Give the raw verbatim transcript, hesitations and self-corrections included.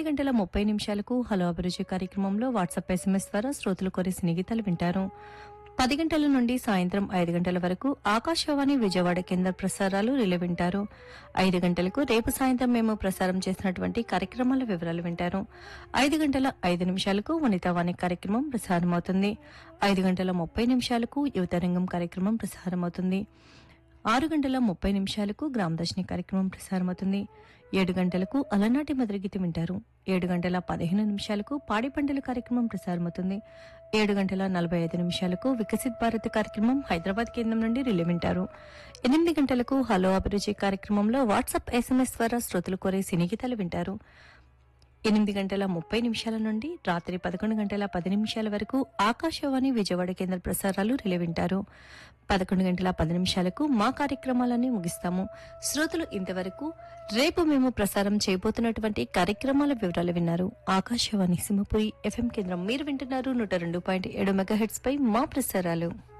ఎనిమిది గంటల ముప్పై నిమిషాలకు హలో అభిరుచి కార్యక్రమంలో వాట్సాప్ ఎస్ఎంఎస్ ద్వారా శ్రోతలు కోరే సినీ గీతాలు వింటారు. పది గంటల నుండి సాయంత్రం ఐదు గంటల వరకు ఆకాశవాణి విజయవాడ కేంద్ర ప్రసారాలు రిలే వింటారు. ఐదు గంటలకు రేపు సాయంత్రం మేము ప్రసారం చేసినటువంటి కార్యక్రమాల వివరాలు వింటారు. ఐదు గంటల ఐదు నిమిషాలకు వనితావాణి కార్యక్రమం ప్రసారమవుతుంది. ఐదు గంటల ముప్పై నిమిషాలకు యువతరంగం కార్యక్రమం ప్రసారమవుతుంది. ఆరు గంటల ముప్పై నిమిషాలకు గ్రామదర్శిని కార్యక్రమం ప్రసారమవుతుంది. ఏడు గంటలకు అలనాటి మధుర గీతం వింటారు. ఏడు గంటల పదిహేను నిమిషాలకు పాడి పంటల కార్యక్రమం ప్రసారమవుతుంది. ఏడు గంటల నలభై ఐదు నిమిషాలకు వికసిత్ భారత్ కార్యక్రమం హైదరాబాద్ కేంద్రం నుండి రిలే వింటారు. ఎనిమిది గంటలకు హలో అభిరుచి కార్యక్రమంలో వాట్సాప్ ఎస్ఎంఎస్ ద్వారా శ్రోతలు కోరే సినీ గీతాలు వింటారు. ఎనిమిది గంటల ముప్పై నిమిషాల నుండి రాత్రి పదకొండు గంటల పది నిమిషాల వరకు ఆకాశవాణి విజయవాడ కేంద్ర ప్రసారాలు రిలే వింటారు. పదకొండు గంటల పది నిమిషాలకు మా కార్యక్రమాలన్నీ ముగిస్తాము. శ్రోతలు ఇంతవరకు రేపు మేము ప్రసారం చేయబోతున్నటువంటి కార్యక్రమాల వివరాలు విన్నారు. ఆకాశవాణి సింహపురి ఎఫ్ఎం కేంద్రం మీరు వింటున్నారు నూట రెండు పాయింట్ ఏడు మెగాహెట్స్ పై మా ప్రసారాలు.